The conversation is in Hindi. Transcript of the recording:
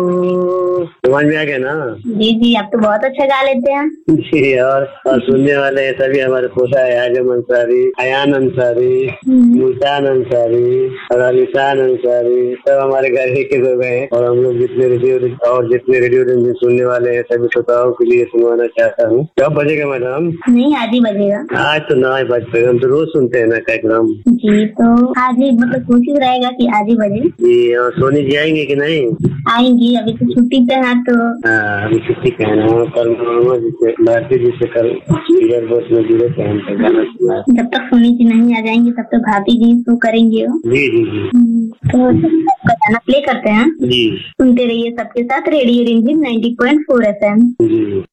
समझ में आ गया ना? जी जी, आप तो बहुत अच्छा गा लेते हैं। जी, और सुनने वाले सभी हमारे पोता है आजम अंसारी, अयान अंसारी, मुल्तान अंसारी और अलीशान अंसारी, सब हमारे घर ही के लोग हैं। और हम लोग जितने रेडियो सुनने वाले हैं सभी श्रोताओं के लिए सुनवाना चाहता हूँ। कब बजेगा मैडम? नहीं, आज ही बजेगा। आज तो ना बज पाएगा, हम तो रोज सुनते हैं ना कार्यक्रम। जी, तो आज ही मतलब कोशिश रहेगा कि आज ही बजे। जी, और सोनी जी आएंगे कि नहीं? आएंगी, अभी तो छुट्टी पे है तो। अभी छुट्टी पे है ना? कल भारती जी से कल एयरपोर्ट में जुड़े थे, हम तो गाना सुना। जब तक सोनी जी नहीं आ जाएंगी तब तक भाभी जी तो करेंगे वो। जी जी जी। तो आपका गाना प्ले करते हैं। जी, सुनते रहिए सबके साथ रेडियो रिमझिम 90.4 FM। जी।